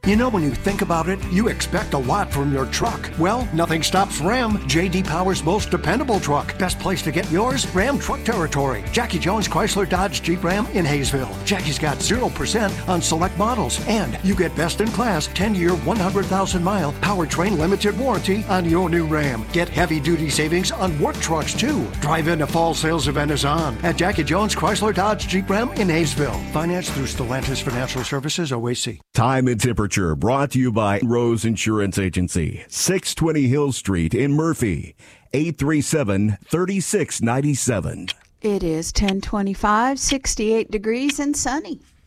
You know, when you think about it, you expect a lot from your truck. Well, nothing stops Ram, J.D. Power's most dependable truck. Best place to get yours? Ram Truck Territory. Jackie Jones Chrysler Dodge Jeep Ram in Hayesville. Jackie's got 0% on select models. And you get best-in-class 10-year, 100,000-mile powertrain limited warranty on your new Ram. Get heavy-duty savings on work trucks, too. Drive in a fall sales event is on at Jackie Jones Chrysler Dodge Jeep Ram in Hayesville. Financed through Stellantis Financial Services, OAC. Time and temperature brought to you by Rose Insurance Agency, 620 Hill Street in Murphy, 837-3697. It is 10:25, 68 degrees and sunny.